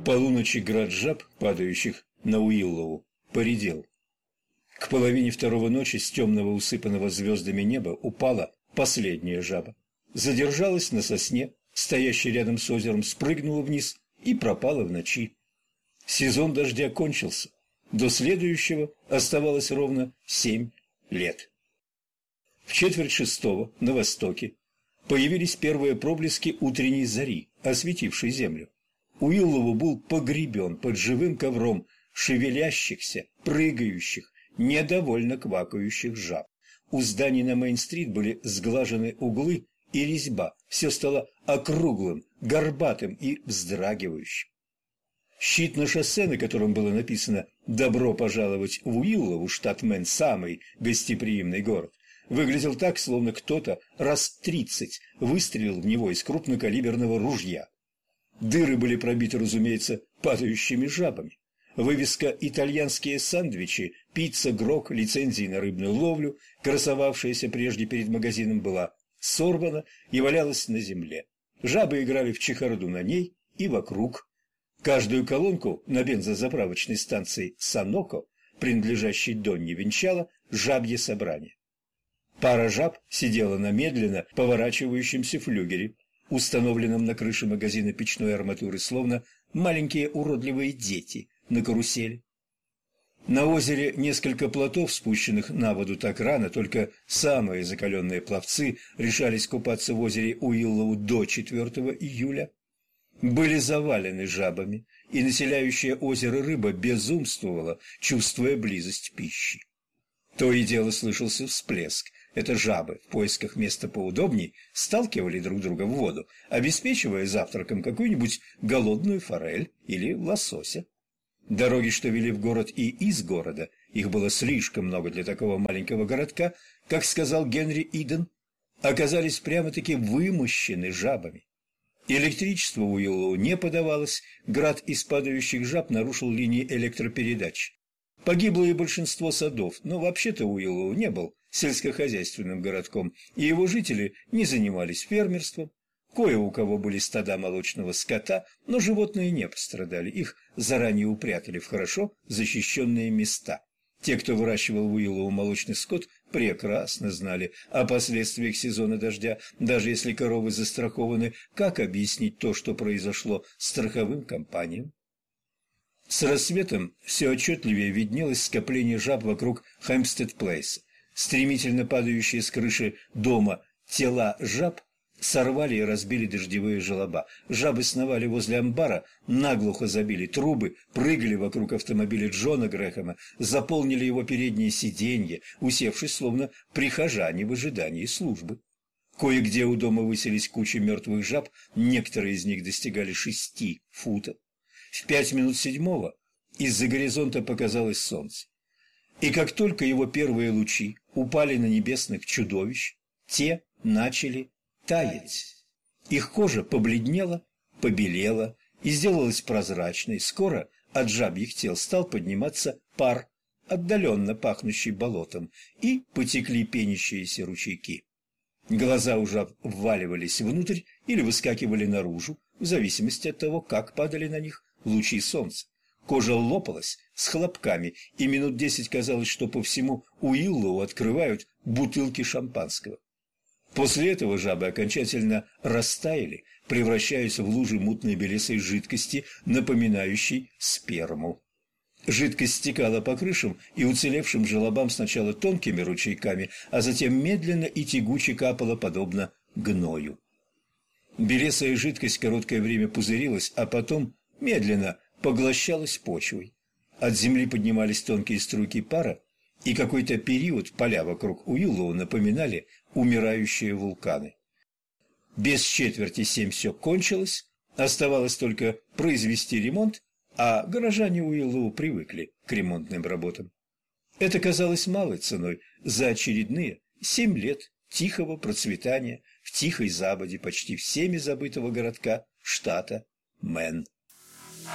полуночи град жаб, падающих на Уиллоу, поредел. К половине второго ночи с темного усыпанного звездами неба упала последняя жаба. Задержалась на сосне, стоящей рядом с озером, спрыгнула вниз и пропала в ночи. Сезон дождя кончился. До следующего оставалось ровно 7 лет. В 5:45 на востоке появились первые проблески утренней зари, осветившей землю. Уиллоу был погребен под живым ковром шевелящихся, прыгающих, недовольно квакающих жаб. У зданий на Мейн-стрит были сглажены углы и резьба, все стало округлым, горбатым и вздрагивающим. Щит на шоссе, на котором было написано «Добро пожаловать в Уиллоу, штат Мэн, самый гостеприимный город», выглядел так, словно кто-то раз 30 выстрелил в него из крупнокалиберного ружья. Дыры были пробиты, разумеется, падающими жабами. Вывеска «Итальянские сэндвичи», «Пицца Грок», лицензии на рыбную ловлю, красовавшаяся прежде перед магазином, была сорвана и валялась на земле. Жабы играли в чехарду на ней и вокруг. Каждую колонку на бензозаправочной станции «Саноко», принадлежащей Донне, венчало жабье собрание. Пара жаб сидела на медленно поворачивающемся флюгере, установленном на крыше магазина печной арматуры, словно маленькие уродливые дети на карусели. На озере несколько плотов, спущенных на воду так рано, только самые закаленные пловцы решались купаться в озере Уиллоу до 4 июля. Были завалены жабами, и населяющая озеро рыба безумствовала, чувствуя близость пищи. То и дело слышался всплеск. Это жабы в поисках места поудобней сталкивали друг друга в воду, обеспечивая завтраком какую-нибудь голодную форель или лосося. Дороги, что вели в город и из города, их было слишком много для такого маленького городка, как сказал Генри Иден, оказались прямо-таки вымощены жабами. Электричество Уиллоу не подавалось, град из падающих жаб нарушил линии электропередач. Погибло и большинство садов, но вообще-то Уиллоу не был сельскохозяйственным городком, и его жители не занимались фермерством. Кое у кого были стада молочного скота, но животные не пострадали, их заранее упрятали в хорошо защищенные места. Те, кто выращивал в Уиллоу молочный скот, прекрасно знали о последствиях сезона дождя, даже если коровы застрахованы. Как объяснить то, что произошло страховым компаниям? С рассветом все отчетливее виднелось скопление жаб вокруг Хэмпстед-Плейса. Стремительно падающие с крыши дома тела жаб сорвали и разбили дождевые желоба. Жабы сновали возле амбара, наглухо забили трубы, прыгали вокруг автомобиля Джона Грэхэма, заполнили его передние сиденья, усевшись словно прихожане в ожидании службы. Кое-где у дома высились кучи мертвых жаб, некоторые из них достигали 6 футов. В 7:05 из-за горизонта показалось солнце. И как только его первые лучи упали на небесных чудовищ, те начали таять. Их кожа побледнела, побелела и сделалась прозрачной. Скоро от жабьих тел стал подниматься пар, отдаленно пахнущий болотом, и потекли пенящиеся ручейки. Глаза у жаб вваливались внутрь или выскакивали наружу, в зависимости от того, как падали на них лучи солнца. Кожа лопалась с хлопками, и минут 10 казалось, что по всему Уиллоу открывают бутылки шампанского. После этого жабы окончательно растаяли, превращаясь в лужи мутной белесой жидкости, напоминающей сперму. Жидкость стекала по крышам и уцелевшим желобам сначала тонкими ручейками, а затем медленно и тягуче капала, подобно гною. Белесая жидкость короткое время пузырилась, а потом медленно поглощалась почвой. От земли поднимались тонкие струйки пара, и какой-то период поля вокруг Уиллоу напоминали умирающие вулканы. Без 6:45 все кончилось, оставалось только произвести ремонт, а горожане Уиллоу привыкли к ремонтным работам. Это казалось малой ценой за очередные 7 лет тихого процветания в тихой забоде почти всеми забытого городка штата Мэн.